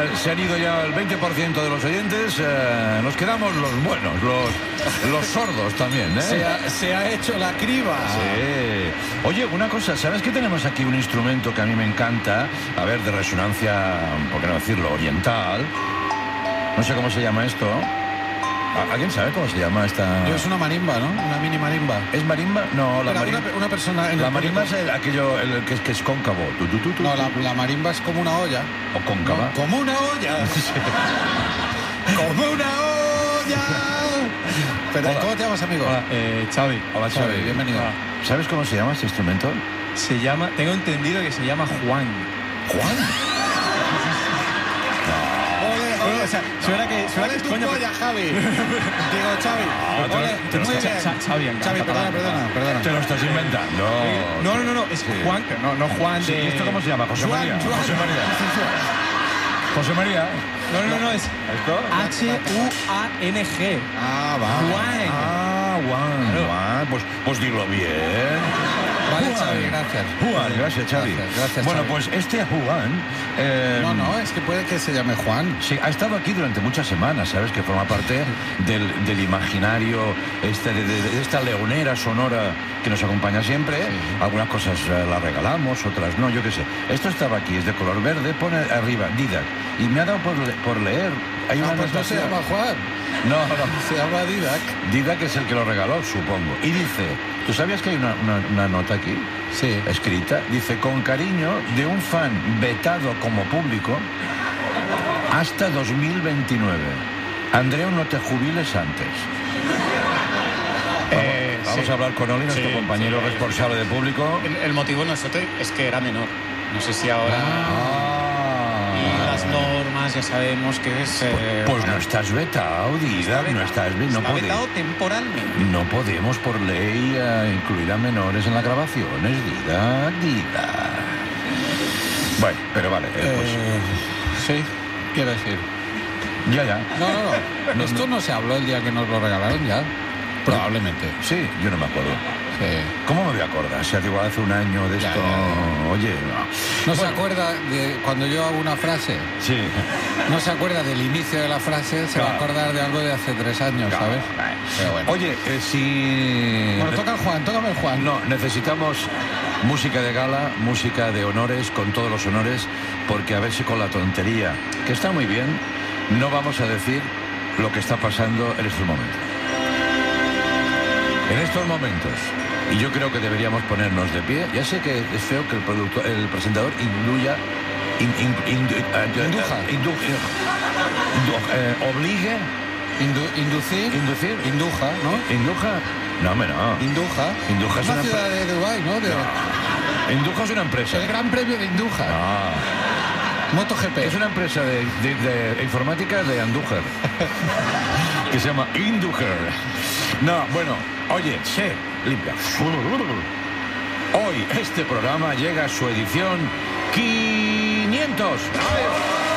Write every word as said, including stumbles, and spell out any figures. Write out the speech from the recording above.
eh, se han ido ya el veinte por ciento de los oyentes. Eh, nos quedamos los buenos, los, los sordos también, ¿eh? Se ha, se ha hecho la criba. Sí. Oye, una cosa, ¿sabes que tenemos aquí un instrumento que a mí me encanta? A ver, de resonancia, ¿por qué no decirlo? Oriental. No sé cómo se llama esto. ¿Alguien sabe cómo se llama esta...? Yo, es una marimba, ¿no? Una mini marimba. ¿Es marimba? No, la marimba... Una, una persona... En la el marimba público... es el, aquello el, que, es, que es cóncavo. Tu, tu, tu, tu, no, tu. la, la marimba es como una olla. ¿O cóncava? No, como una olla. Como una olla. Pero, Hola. ¿cómo te llamas, amigo? Hola, eh, Xavi. Hola, Xavi. Xavi, bienvenido. Hola. ¿Sabes cómo se llama este instrumento? Se llama, tengo entendido que se llama Juan. ¿Juan? Bueno, o sea, suena que, suena que es tu coña, polla, Javi. Digo, Xavi. te lo- Ole, te lo muy estás- bien. Xa- Xavi, en Xavi, perdona, catalán. perdona, perdona. Te lo estás inventando. No, no, no, no, es Sí. Juan, pero no, no Juan Sí, de... ¿y esto cómo se llama? José Juan, María. Juan. José María. José María. No, no, no, no, es ¿Esto? H U A N G. Ah, va. Juan. Ah, Juan. Claro. Juan. Pues, pues dilo bien. Vale, Juan. Xavi, gracias. Juan, gracias, Xavi. Gracias, gracias, bueno, Xavi. pues este Juan... eh, No, no, es que puede que se llame Juan. Sí, ha estado aquí durante muchas semanas, ¿sabes? Que forma parte del, del imaginario, este, de, de- de esta leonera sonora que nos acompaña siempre. Sí. Algunas cosas eh, las regalamos, otras no, yo qué sé. Esto estaba aquí, es de color verde, pone arriba, Didac. Y me ha dado por, le- por leer. Hay una Ah, pues no se anotación. llama Juan. No, no. Se llama Didac. Didac es el que lo regaló, supongo. Y dice, ¿tú sabías que hay una, una- una nota aquí? Sí. Escrita, dice, con cariño de un fan vetado como público hasta dos mil veintinueve. Andreu, no te jubiles antes. Vamos, Eh, vamos sí. a hablar con Oli, nuestro Sí, compañero sí. responsable de público. El, el motivo nosotros es que era menor. No sé si ahora... Ah. Y las normas ya sabemos que es... eh, Pues para- no estás vetado, Didac, no estás vetado. No, Está pode- vetado temporalmente. no podemos por ley eh, incluir a menores en las grabaciones, Didac, Didac. Bueno, pero vale, eh, pues Eh, sí, quiero decir. ya, ya. No, no, no. No, Esto no se habló el día que nos lo regalaron ya. Probablemente. Sí, yo no me acuerdo. Sí. ¿Cómo me voy a acordar? Si hace igual hace un año de Ya, esto... ya, ya. Oye, no. No se acuerda de cuando yo hago una frase. Sí. No se acuerda del inicio de la frase, se va a Claro. acordar de algo de hace tres años, Claro. ¿sabes? Pero bueno. Oye, eh, si... Bueno, toca el Juan, tócame el Juan. No, necesitamos música de gala, música de honores, con todos los honores, porque a ver si con la tontería, que está muy bien, no vamos a decir lo que está pasando en estos momentos. En estos momentos, y yo creo que deberíamos ponernos de pie, ya sé que es feo que el, productor, el presentador induya, in- in- indu- eh, Induja. indu- indu- eh, obligue, Indu- inducir. inducir, Induja, ¿no? induja, no, hombre, no. Induja. Induja es una una ciudad pre- de Dubái, ¿no? De- Induja es una empresa. El Gran Premio de Induja. Ah. MotoGP. Es una empresa de, de- de informática de Andújar que se llama Indújar. No, bueno, oye, che, limpia. Hoy este programa llega a su edición quinientos. ¡Ale!